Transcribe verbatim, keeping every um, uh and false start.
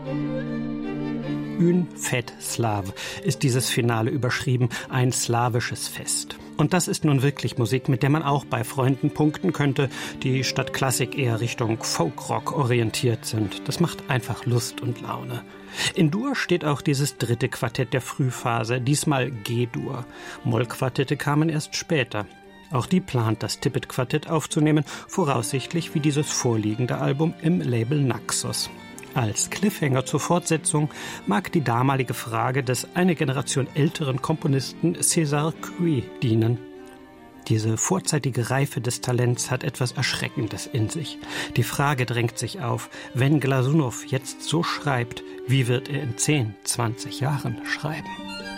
Une fête slave ist dieses Finale überschrieben, ein slawisches Fest. Und das ist nun wirklich Musik, mit der man auch bei Freunden punkten könnte, die statt Klassik eher Richtung Folkrock orientiert sind. Das macht einfach Lust und Laune. In Dur steht auch dieses dritte Quartett der Frühphase, diesmal G-Dur. Mollquartette kamen erst später. Auch die plant, das Tippet-Quartett aufzunehmen, voraussichtlich wie dieses vorliegende Album im Label Naxos. Als Cliffhanger zur Fortsetzung mag die damalige Frage des eine Generation älteren Komponisten César Cui dienen. Diese vorzeitige Reife des Talents hat etwas Erschreckendes in sich. Die Frage drängt sich auf, wenn Glasunow jetzt so schreibt, wie wird er in zehn, zwanzig Jahren schreiben?